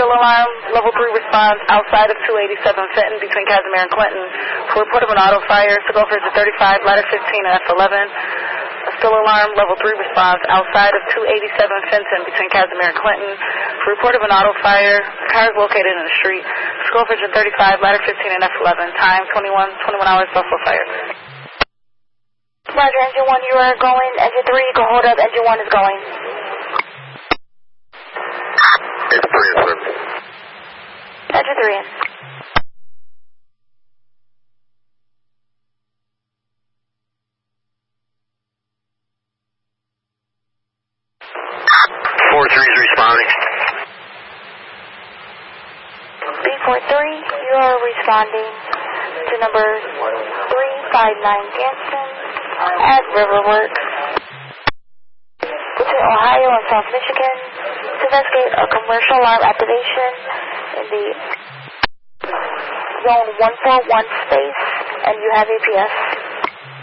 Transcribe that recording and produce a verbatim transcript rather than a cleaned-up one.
Still alarm, level three response outside of two eighty-seven Fenton between Casimir and Clinton. For report of an auto fire, Signal for thirty-five, ladder fifteen and F eleven. Still alarm, level three response outside of two eighty-seven Fenton between Casimir and Clinton. For report of an auto fire, car is located in the street. Signal for thirty-five, ladder fifteen and F eleven. Time twenty-one, twenty-one hours before fire. Roger, engine one, you are going. Engine three, you can hold up. Engine one is going. Engine three is in. Engine three in. four three is responding. B four three, you are responding to number three five nine Jansen at Riverworks between Ohio and South Michigan to investigate a commercial alarm activation in the zone one four one space, and you have A P S.